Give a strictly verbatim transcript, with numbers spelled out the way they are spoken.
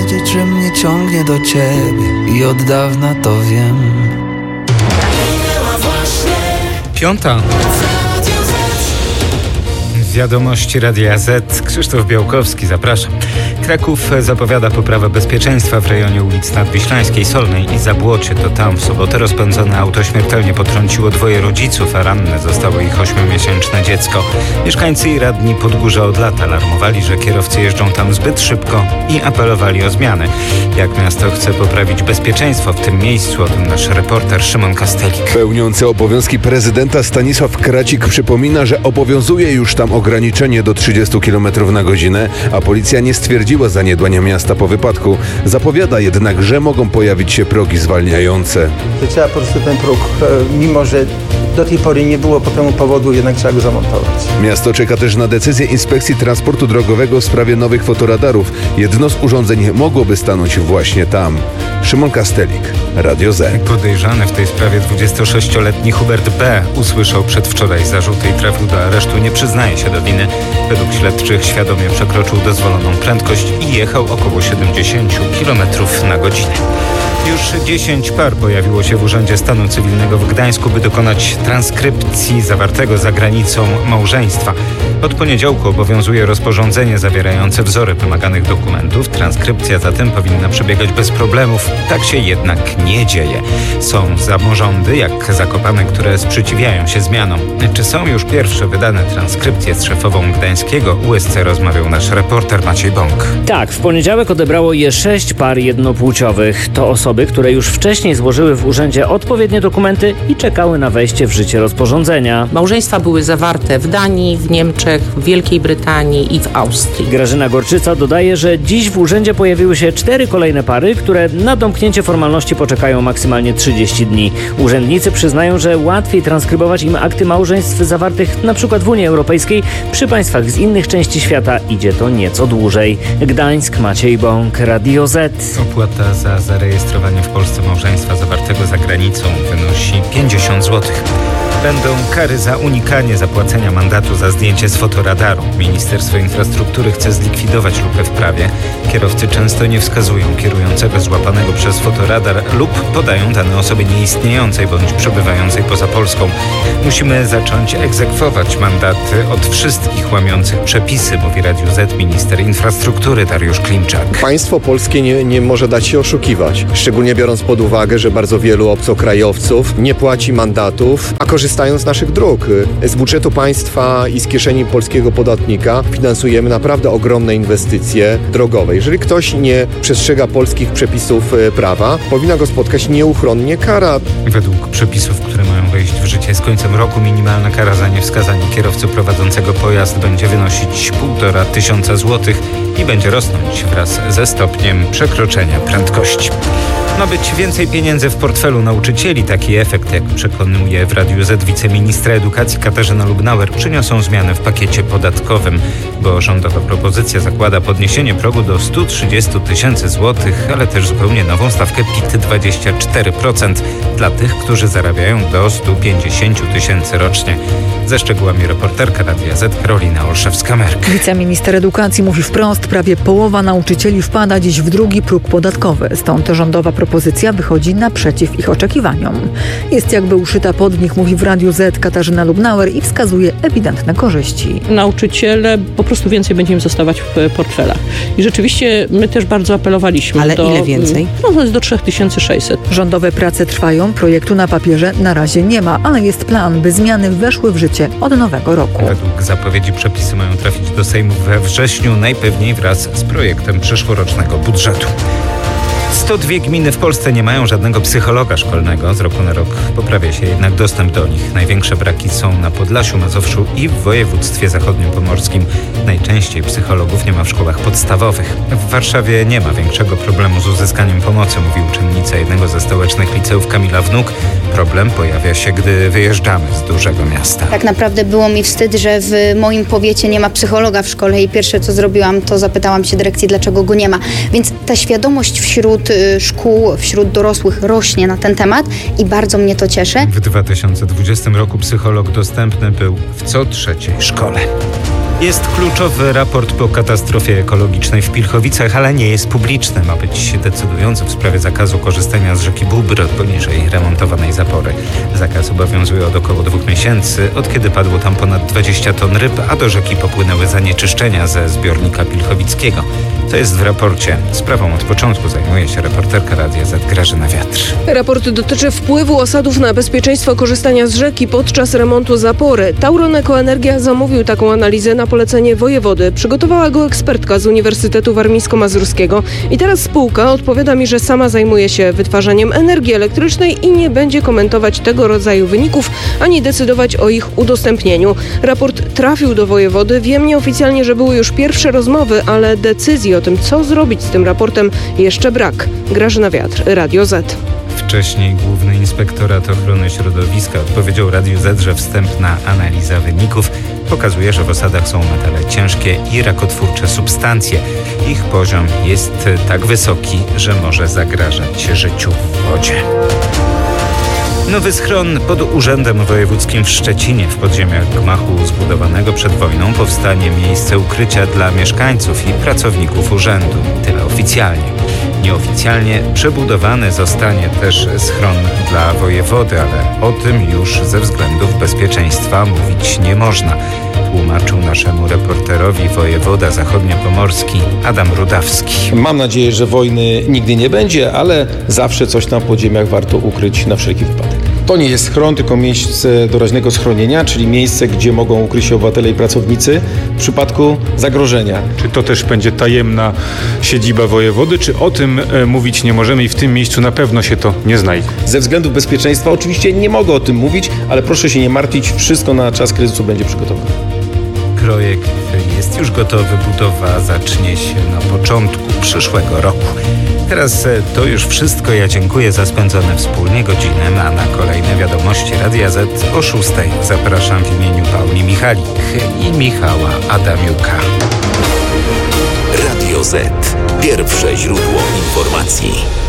wiedzieć, że mnie ciągnie do ciebie i od dawna to wiem. Piąta. Wiadomości Radia Z. Krzysztof Białkowski, zapraszam. Kraków zapowiada poprawę bezpieczeństwa w rejonie ulic Nadwiślańskiej, Solnej i Zabłocie. To tam w sobotę rozpędzone auto śmiertelnie potrąciło dwoje rodziców, a ranne zostało ich ośmiomiesięczne dziecko. Mieszkańcy i radni Podgórza od lat alarmowali, że kierowcy jeżdżą tam zbyt szybko i apelowali o zmiany. Jak miasto chce poprawić bezpieczeństwo w tym miejscu, o tym nasz reporter Szymon Kastelik. Pełniący obowiązki prezydenta Stanisław Kracik przypomina, że obowiązuje już tam ograniczenie do trzydziestu kilometrów na godzinę, a policja nie stwierdziła zaniedbania miasta po wypadku. Zapowiada jednak, że mogą pojawić się progi zwalniające. Trzeba po prostu ten próg, mimo że do tej pory nie było po temu powodu, jednak trzeba go zamontować. Miasto czeka też na decyzję Inspekcji Transportu Drogowego w sprawie nowych fotoradarów. Jedno z urządzeń mogłoby stanąć właśnie tam. Szymon Kastelik, Radio Z. Podejrzany w tej sprawie dwudziestosześcioletni Hubert B. usłyszał przedwczoraj zarzuty i trafił do aresztu. Nie przyznaje się do winy. Według śledczych świadomie przekroczył dozwoloną prędkość i jechał około siedemdziesiąt kilometrów na godzinę. Już dziesięć par pojawiło się w Urzędzie Stanu Cywilnego w Gdańsku, by dokonać transkrypcji zawartego za granicą małżeństwa. Od poniedziałku obowiązuje rozporządzenie zawierające wzory wymaganych dokumentów. Transkrypcja zatem powinna przebiegać bez problemów. Tak się jednak nie dzieje. Są samorządy, jak Zakopane, które sprzeciwiają się zmianom. Czy są już pierwsze wydane transkrypcje? Z szefową gdańskiego U S C rozmawiał nasz reporter Maciej Bąk. Tak, w poniedziałek odebrało je sześć par jednopłciowych. To osoby, które już wcześniej złożyły w urzędzie odpowiednie dokumenty i czekały na wejście w życie rozporządzenia. Małżeństwa były zawarte w Danii, w Niemczech, w Wielkiej Brytanii i w Austrii. Grażyna Gorczyca dodaje, że dziś w urzędzie pojawiły się cztery kolejne pary, które na domknięcie formalności poczekają maksymalnie trzydzieści dni. Urzędnicy przyznają, że łatwiej transkrybować im akty małżeństw zawartych np. w Unii Europejskiej. Przy państwach z innych części świata idzie to nieco dłużej. Gdańsk, Maciej Bąk, Radio Z. Opłata za zarejestrowanie w Polsce małżeństwa zawartego za granicą wynosi pięćdziesiąt złotych. Będą kary za unikanie zapłacenia mandatu za zdjęcie z fotoradaru. Ministerstwo Infrastruktury chce zlikwidować lukę w prawie. Kierowcy często nie wskazują kierującego złapanego przez fotoradar lub podają dane osobie nieistniejącej bądź przebywającej poza Polską. Musimy zacząć egzekwować mandaty od wszystkich łamiących przepisy, mówi Radiu Z minister infrastruktury Dariusz Klimczak. Państwo polskie nie, nie może dać się oszukiwać. Szczególnie biorąc pod uwagę, że bardzo wielu obcokrajowców nie płaci mandatów, a korzystają z naszych dróg. Z budżetu państwa i z kieszeni polskiego podatnika finansujemy naprawdę ogromne inwestycje drogowe. Jeżeli ktoś nie przestrzega polskich przepisów prawa, powinna go spotkać nieuchronnie kara. Według przepisów, które mają wejść w życie z końcem roku, minimalna kara za niewskazanie kierowcy prowadzącego pojazd będzie wynosić półtora tysiąca złotych i będzie rosnąć wraz ze stopniem przekroczenia prędkości. Ma być więcej pieniędzy w portfelu nauczycieli. Taki efekt, jak przekonuje w Radiu Z wiceministra edukacji Katarzyna Lubnauer, przyniosą zmiany w pakiecie podatkowym, bo rządowa propozycja zakłada podniesienie progu do stu trzydziestu tysięcy złotych, ale też zupełnie nową stawkę P I T dwadzieścia cztery procent dla tych, którzy zarabiają do stu pięćdziesięciu tysięcy rocznie. Ze szczegółami reporterka Radia Z Karolina Olszewska-Merk. Wiceminister edukacji mówi wprost, prawie połowa nauczycieli wpada dziś w drugi próg podatkowy. Stąd rządowa propozycja wychodzi naprzeciw ich oczekiwaniom. Jest jakby uszyta pod nich, mówi w Radiu Z Katarzyna Lubnauer i wskazuje ewidentne korzyści. Nauczyciele po prostu więcej będzie im zostawać w portfelach. I rzeczywiście my też bardzo apelowaliśmy. Ale do, ile więcej? No to jest do trzy tysiące sześćset. Rządowe prace trwają, projektu na papierze na razie nie ma, ale jest plan, by zmiany weszły w życie od nowego roku. Według zapowiedzi przepisy mają trafić do Sejmu we wrześniu, najpewniej wraz z projektem przyszłorocznego budżetu. sto dwie gminy w Polsce nie mają żadnego psychologa szkolnego. Z roku na rok poprawia się jednak dostęp do nich. Największe braki są na Podlasiu, Mazowszu i w województwie zachodniopomorskim. Najczęściej psychologów nie ma w szkołach podstawowych. W Warszawie nie ma większego problemu z uzyskaniem pomocy, mówi uczennica jednego ze stołecznych liceów Kamila Wnuk. Problem pojawia się, gdy wyjeżdżamy z dużego miasta. Tak naprawdę było mi wstyd, że w moim powiecie nie ma psychologa w szkole i pierwsze co zrobiłam, to zapytałam się dyrekcji, dlaczego go nie ma. Więc ta świadomość wśród szkół, wśród dorosłych rośnie na ten temat i bardzo mnie to cieszy. W dwa tysiące dwudziestym roku psycholog dostępny był w co trzeciej szkole. Jest kluczowy raport po katastrofie ekologicznej w Pilchowicach, ale nie jest publiczny. Ma być decydujący w sprawie zakazu korzystania z rzeki Bóbr poniżej remontowanej zapory. Zakaz obowiązuje od około dwóch miesięcy, od kiedy padło tam ponad dwadzieścia ton ryb, a do rzeki popłynęły zanieczyszczenia ze zbiornika pilchowickiego. To jest w raporcie. Sprawą od początku zajmuje się reporterka Radia Z Grażyna Wiatr. Raport dotyczy wpływu osadów na bezpieczeństwo korzystania z rzeki podczas remontu zapory. Tauron Ekoenergia zamówił taką analizę na polecenie wojewody. Przygotowała go ekspertka z Uniwersytetu Warmińsko-Mazurskiego i teraz spółka odpowiada mi, że sama zajmuje się wytwarzaniem energii elektrycznej i nie będzie komentować tego rodzaju wyników, ani decydować o ich udostępnieniu. Raport trafił do wojewody. Wiem nieoficjalnie, że były już pierwsze rozmowy, ale decyzji o tym, co zrobić z tym raportem, jeszcze brak. Grażyna Wiatr, Radio Z. Wcześniej Główny Inspektorat Ochrony Środowiska odpowiedział Radiu Z, że wstępna analiza wyników pokazuje, że w osadach są metale ciężkie i rakotwórcze substancje. Ich poziom jest tak wysoki, że może zagrażać życiu w wodzie. Nowy schron pod Urzędem Wojewódzkim w Szczecinie w podziemiach gmachu zbudowanego przed wojną powstanie miejsce ukrycia dla mieszkańców i pracowników urzędu. Tyle oficjalnie. Nieoficjalnie przebudowany zostanie też schron dla wojewody, ale o tym już ze względów bezpieczeństwa mówić nie można. Tłumaczył naszemu reporterowi wojewoda zachodniopomorski Adam Rudawski. Mam nadzieję, że wojny nigdy nie będzie, ale zawsze coś tam w podziemiach warto ukryć na wszelki wypadek. To nie jest schron, tylko miejsce doraźnego schronienia, czyli miejsce, gdzie mogą ukryć się obywatele i pracownicy w przypadku zagrożenia. Czy to też będzie tajemna siedziba wojewody, czy o tym e, mówić nie możemy i w tym miejscu na pewno się to nie znajdzie? Ze względów bezpieczeństwa oczywiście nie mogę o tym mówić, ale proszę się nie martwić, wszystko na czas kryzysu będzie przygotowane. Projekt jest już gotowy, budowa zacznie się na początku przyszłego roku. Teraz to już wszystko. Ja dziękuję za spędzone wspólnie godzinę, a na kolejne wiadomości Radia Z o szóstej zapraszam w imieniu Pauli Michalik i Michała Adamiuka. Radio Z. Pierwsze źródło informacji.